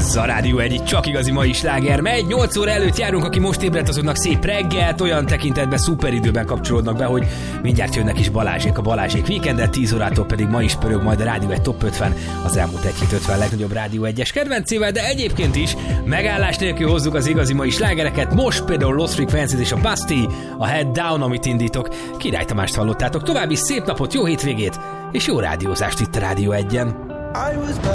Ez a Rádió egy csak igazi mai sláger megy. 8 óra előtt járunk, aki most ébredt, azoknak szép reggelt, olyan tekintetben szuper időben kapcsolódnak be, hogy mindjárt jönnek is Balázsék, a Balázsék Weekendet, 10 órától pedig ma is pörög majd a Rádió egy Top 50, az elmúlt egy hét 50 legnagyobb Rádió 1-es kedvencével, de egyébként is megállás nélkül hozzuk az igazi mai slágereket. Most például Lost Frequencies és a Basti, a Head Down, amit indítok. Király Tamást hallottátok. További szép napot, jó hétvégét és jó rádiózást itt a Rádió 1-en.